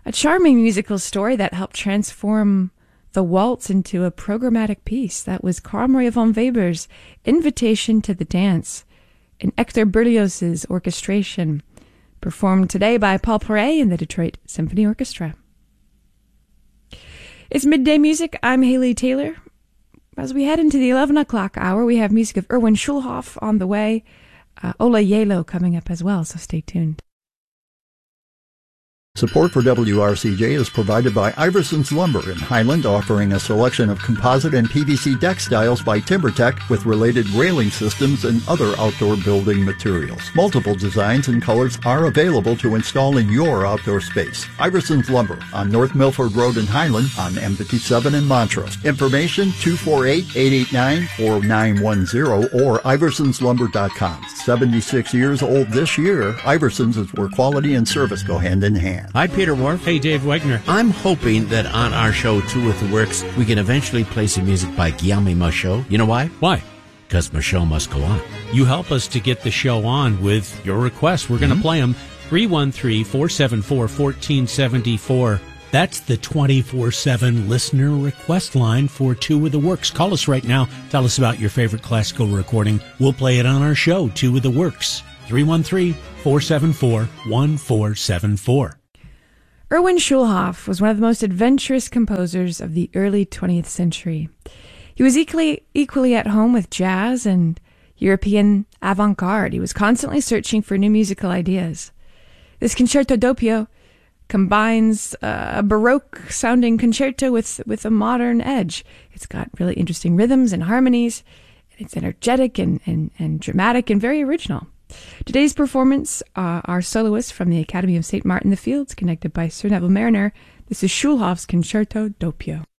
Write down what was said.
A charming musical story that helped transform the waltz into a programmatic piece. That was Carl Maria von Weber's Invitation to the Dance in Hector Berlioz's orchestration, performed today by Paul Paray and the Detroit Symphony Orchestra. It's Midday Music. I'm Haley Taylor. As we head into the 11 o'clock hour, we have music of Erwin Schulhoff on the way. Ola Yelo coming up as well, so stay tuned. Support for WRCJ is provided by Iverson's Lumber in Highland, offering a selection of composite and PVC deck styles by TimberTech with related railing systems and other outdoor building materials. Multiple designs and colors are available to install in your outdoor space. Iverson's Lumber on North Milford Road in Highland on M57 in Montrose. Information 248-889-4910 or iversonslumber.com. 76 years old this year, Iverson's is where quality and service go hand in hand. Hi, Peter Wharf. Hey, Dave Wegner. I'm hoping that on our show, Two with the Works, we can eventually play some music by Guillaume Michaud. You know why? Why? Because Michaud must go on. You help us to get the show on with your requests. We're going to play them. 313-474-1474. That's the 24/7 listener request line for Two with the Works. Call us right now. Tell us about your favorite classical recording. We'll play it on our show, Two with the Works. 313-474-1474. Erwin Schulhoff was one of the most adventurous composers of the early 20th century. He was equally at home with jazz and European avant-garde. He was constantly searching for new musical ideas. This concerto doppio combines a Baroque-sounding concerto with a modern edge. It's got really interesting rhythms and harmonies. It's energetic and dramatic and very original. Today's performance are soloists from the Academy of St. Martin-the-Fields, conducted by Sir Neville Mariner. This is Schulhoff's Concerto Doppio.